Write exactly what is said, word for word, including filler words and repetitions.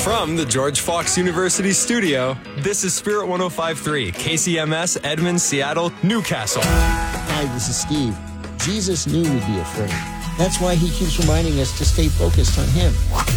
From the George Fox University studio, this is Spirit one oh five point three, K C M S, Edmonds, Seattle, Newcastle. Hi, this is Steve. Jesus knew we'd be afraid. That's why he keeps reminding us to stay focused on him.